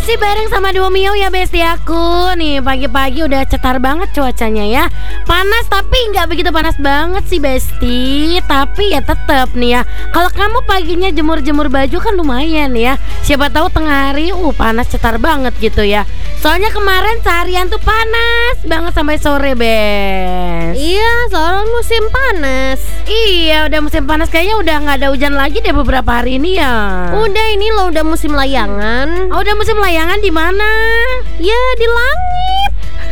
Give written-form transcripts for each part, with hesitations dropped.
Masih bareng sama Duo Mio ya besti aku. Nih pagi-pagi udah cetar banget cuacanya ya. Panas tapi nggak begitu panas banget sih besti. Tapi ya tetap nih ya, kalau kamu paginya jemur-jemur baju kan lumayan ya. Siapa tahu tengah hari panas cetar banget gitu ya. Soalnya kemarin seharian tuh panas banget sampai sore bes. Iya, soalnya musim panas. Iya udah musim panas, kayaknya udah nggak ada hujan lagi deh beberapa hari ini ya. Udah ini loh, udah musim layangan. Oh, udah musim layangan di mana? Ya di langit.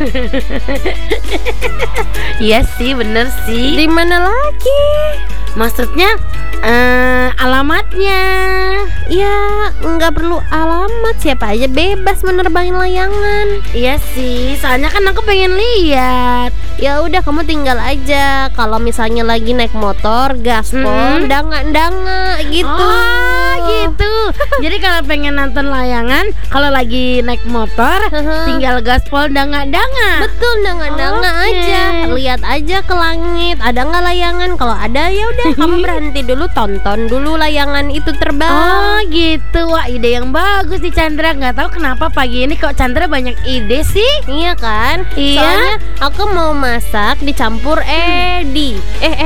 Iya sih, bener sih. Di mana lagi? Maksudnya alamatnya? Ya nggak perlu alamat, siapa aja bebas menerbangin layangan. Iya sih, soalnya kan aku pengen lihat. Ya udah kamu tinggal aja. Kalau misalnya lagi naik motor, gaspol, danga-danga gitu. Oh gitu. Jadi kalau pengen nonton layangan, kalau lagi naik motor, tinggal gaspol danga-danga. Betul, danga-danga aja. Lihat aja ke langit, ada nggak layangan? Kalau ada ya udah kamu berhenti dulu, tonton dulu layangan itu terbang. Oh gitu. Wah, ide yang bagus nih Chandra. Nggak tahu kenapa pagi ini kok Chandra banyak ide sih. Iya kan? Iya. Soalnya aku mau masak dicampur ebi.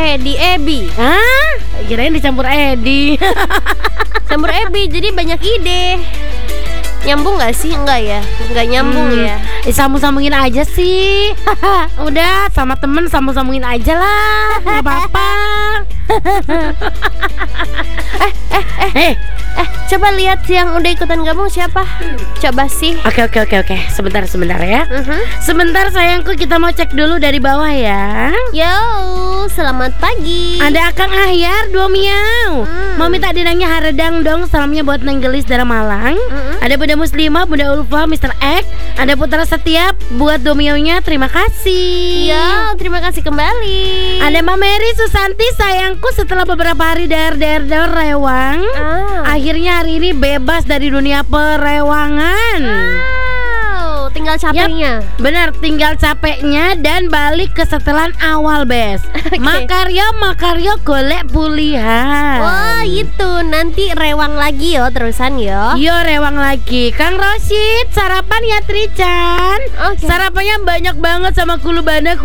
Kirain dicampur edi. Campur ebi, jadi banyak ide. Nyambung gak sih? Enggak ya? Enggak nyambung ya? Sambung-sambungin aja sih. Udah sama temen sambung-sambungin aja lah. Gak apa-apa. Coba lihat yang udah ikutan gabung siapa? Coba sih. Oke. Sebentar ya. Sebentar sayangku, kita mau cek dulu dari bawah ya. Yo, selamat pagi. Ada Akang Ahyar, Duo Miau. Mau minta dinangnya haredang dong, salamnya buat Neng Gelis dari Malang. Ada Bunda Muslimah, Bunda Ulfa, Mr. X. Ada Putra Setiap buat Duo Miaunya, terima kasih. Ya, terima kasih kembali. Ada Mbak Mary Susanti, sayangku setelah beberapa hari der rewang, akhirnya hari ini bebas dari dunia perewangan. Tinggal capeknya. Yap, benar, tinggal capeknya dan balik ke setelan awal bes. Makaryo golek pulihan. Wah itu nanti rewang lagi yo terusan yo. Yo rewang lagi. Kang Rosid sarapan ya Trican. Sarapannya banyak banget sama kulubana,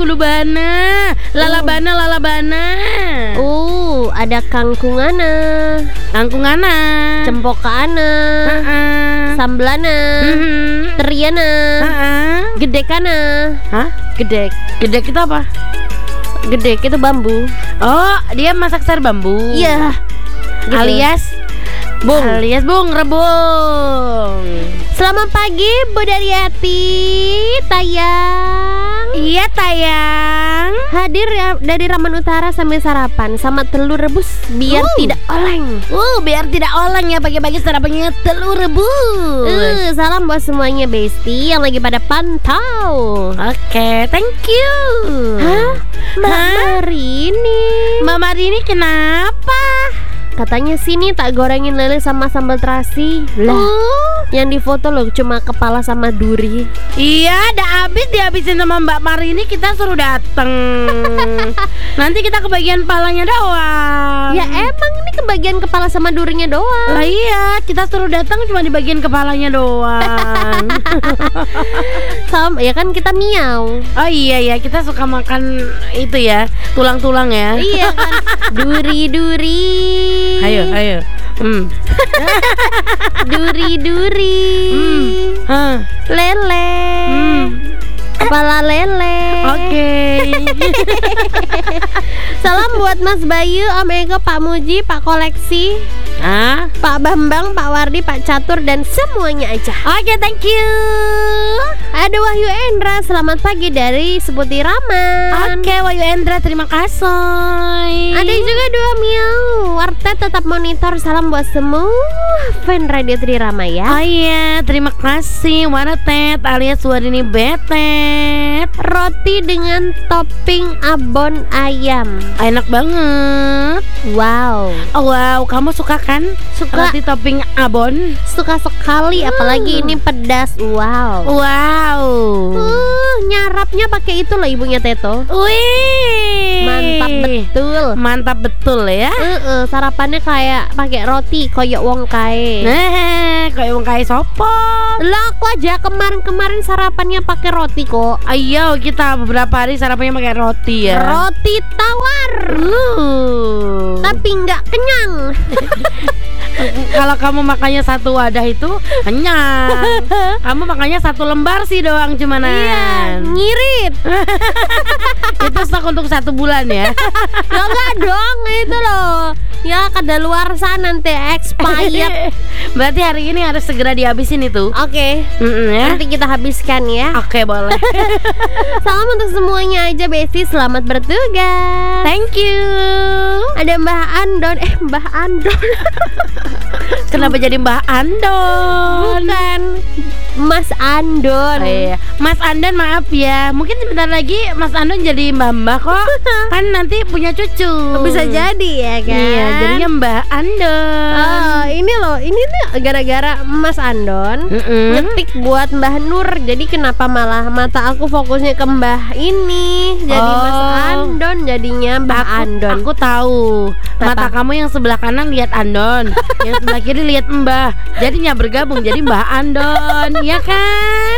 lalabana. Ada kangkungana, cempokana, samblana, teriana, gedekana. Hah? Gedek itu apa? Gedek itu bambu. Oh, dia masak sayur bambu. Iya. Gitu. Alias bung rebung. Selamat pagi Bu Daryati, Tayang. Iya Tayang. Hadir dari Raman Utara sambil sarapan sama telur rebus biar tidak oleng. Biar tidak oleng ya pagi-pagi sarapannya telur rebus. Salam buat semuanya besti yang lagi pada pantau. Oke, thank you. Mbak Marini kenapa? Katanya sini tak gorengin lele sama sambal terasi. Yang di foto loh cuma kepala sama duri. Iya, dihabisin sama Mbak Marini, kita suruh dateng. Nanti kita kebagian palanya doang. Ya emang ini kebagian kepala sama durinya doang. Lah iya, kita suruh datang cuma di bagian kepalanya doang. Sama ya kan kita miau. Oh iya, kita suka makan itu ya, tulang-tulang ya. Iya kan. Duri. Ayo. Duri. Lele. Kepala lele. Oke. Salam buat Mas Bayu, Om Eko, Pak Muji, Pak Koleksi, Pak Bambang, Pak Wardi, Pak Catur dan semuanya aja. Oke, thank you. Ada Wahyu Endra, selamat pagi dari Seputi Raman. Oke, Wahyu Endra, terima kasih. Ada juga Duo Miau, Wartet tetap monitor. Salam buat semua fan Radio Trirama ya. Oh iya, terima kasih Wartet alias Warini Betet. Roti dengan topping abon ayam. Enak banget. Wow. Wow, kamu suka kan kan? Suka. Roti topping abon. Suka sekali, apalagi ini pedas. Wow. Wow. Nyarapnya pakai itu loh ibunya Teto. Wih. Mantap betul. Mantap betul ya. Sarapannya kayak pakai roti koyok wong kae. Kayak wong kae sopo. Lah aku aja kemarin sarapannya pakai roti kok. Ayo kita beberapa hari sarapannya pakai roti ya. Roti tawar. Tapi nggak kenyang. Kalau kamu makannya satu wadah itu kenyang. Kamu makannya satu lembar sih doang cumanan. Iya, ngirit. Itu stok untuk 1 bulan ya. Ya enggak dong, itu loh. Ya kadaluarsa nanti expired. Berarti hari ini harus segera dihabisin itu. Oke. Ya. Nanti kita habiskan ya. Oke, boleh. Salam untuk semuanya aja Besti, selamat bertugas. Thank you. Ada Mbah Andon, Mbah Andon. Kenapa jadi Mbah Andon? Bukan Mas Andon. Oh, iya. Mas Andon maaf ya. Mungkin sebentar lagi Mas Andon jadi mbah-mbah kok. Kan nanti punya cucu. Bisa jadi ya kan. Iya, jadinya Mbah Andon. Oh, ini loh, ini tuh gara-gara Mas Andon ngetik buat Mbah Nur. Jadi kenapa malah mata aku fokusnya ke Mbah ini. Jadi Mas Andon jadinya Mbah Andon. Aku tahu. Mata kamu yang sebelah kanan lihat Andon, yang sebelah kiri lihat Mbah. Jadinya bergabung jadi Mbah Andon. Iya kan?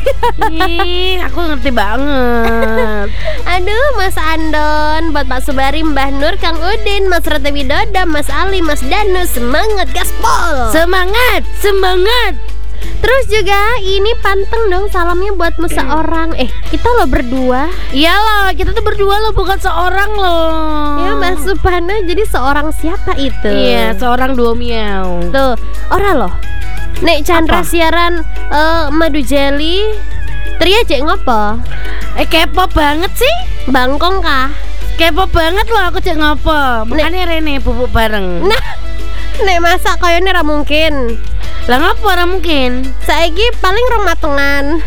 Ih, aku ngerti banget. Aduh Mas Andon, buat Pak Subari, Mbah Nur, Kang Udin, Mas Rete Widodo, Mas Ali, Mas Danu, semangat gaspol. Semangat, semangat. Terus juga ini panteng dong salamnya buat seorang. Kita lo berdua. Iya loh, kita tuh berdua loh, bukan seorang loh. Ya Mbak Supana, jadi seorang siapa itu? Iya, seorang duo miau. Tuh, ora loh. Nek Chandra Apa? siaran Madu Jelly. Tria cek ngopo? Kepo banget sih. Bangkong kah? Kepo banget loh aku cek ngopo. Makanya Rene bubuk bareng. Nah, nek masak kayaknya ra mungkin. Lah ngapa ora mungkin? Saiki paling rematengan.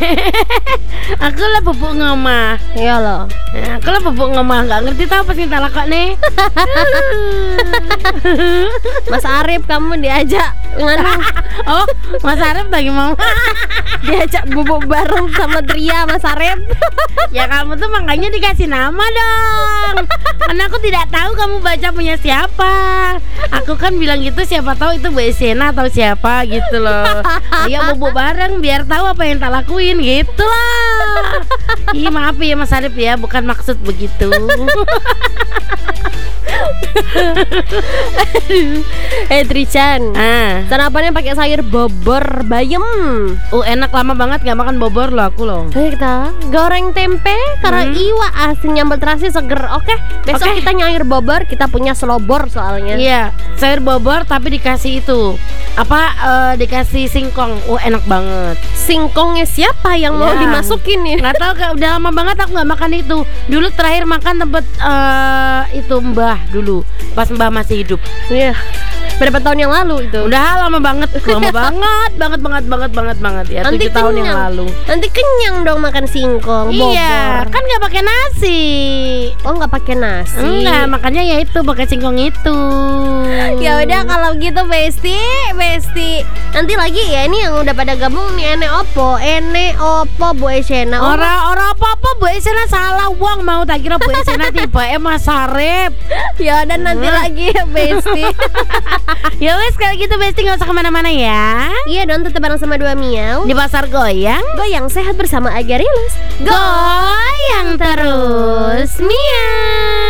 Aku lah bubuk ngomah. Iya loh. Aku lah bubuk ngomah, nggak ngerti tau apa sih tak lakone. Mas Arif kamu diajak nganu. Oh, Mas Arif lagi mau. Diajak bubuk bareng sama Tria Mas Arif. Ya kamu tuh makanya dikasih nama dong. Karena aku tidak tahu kamu baca punya siapa. Aku kan bilang gitu, siapa tahu itu Bu Sena atau siapa gitu loh. Ayo bubuk bareng biar tahu apa yang tak lakuin gitu lah. Ih maaf ya Mas Arif ya, bukan maksud begitu. Trichan, sarapannya pakai sayur bobor bayam. Enak, lama banget gak makan bobor loh aku loh. Kita goreng tempe karena iwa asin nyambel terasi seger. Oke, besok kita nyair bobor, kita punya selobor soalnya. Iya, sayur bobor tapi dikasih itu dikasih singkong. Enak banget. Singkongnya siapa yang mau dimasukin nih? Nggak tahu, udah lama banget aku nggak makan itu. Dulu terakhir makan tempat itu Mbah dulu, pas Mbah masih hidup. Iya. Berapa tahun yang lalu itu? Udah lama banget ya. Nanti 7 tahun yang lalu. Nanti kenyang dong makan singkong. Iya, bobor. kan nggak pakai nasi. Oh, nggak pakai nasi. Enggak, makanya ya itu pakai singkong itu. Ya udah kalau gitu Besti. Nanti lagi ya ini yang udah pada gabung nih Ene Opo Bu Esena. Ora apa-apa Bu Esena, salah wong mau tak kira Bu Esena tiba Mas Arif. Ya dan nanti lagi ya Besti. Ya wes kalau gitu Besti nggak usah kemana-mana ya. Iya dong, tetap bareng sama Dua Miau Di Pasar Goyang. Goyang sehat bersama Agarilus. Goyang terus Miau.